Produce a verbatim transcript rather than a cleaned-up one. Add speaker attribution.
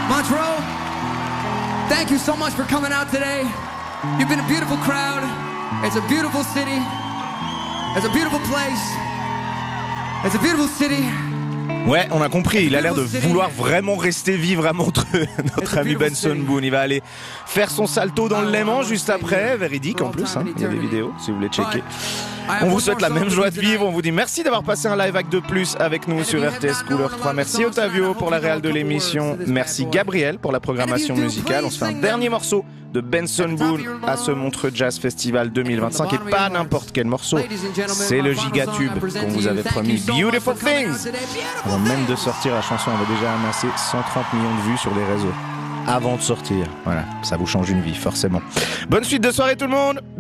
Speaker 1: Montreux, thank you so much for coming out today. You've been a beautiful crowd. It's a beautiful city. It's a beautiful place. It's a beautiful city.
Speaker 2: Ouais, on a compris, il a l'air de vouloir vraiment rester vivre à Montreux, notre ami Benson Boone. Il va aller faire son salto dans le Léman juste après, véridique en plus, hein. Il y a des vidéos si vous voulez checker. On vous souhaite la même joie de vivre, on vous dit merci d'avoir passé un live Act de plus avec nous sur R T S Couleur trois. Merci Ottavio pour la réal de l'émission, merci Gabriel pour la programmation musicale. On se fait un dernier morceau de Benson Boone à ce Montreux Jazz Festival deux mille vingt-cinq et pas n'importe quel morceau, c'est le gigatube qu'on vous avait promis, Beautiful Things. Avant même de sortir, la chanson avait déjà amassé cent trente millions de vues sur les réseaux avant de sortir. Voilà, ça vous change une vie forcément. Bonne suite de soirée tout le monde.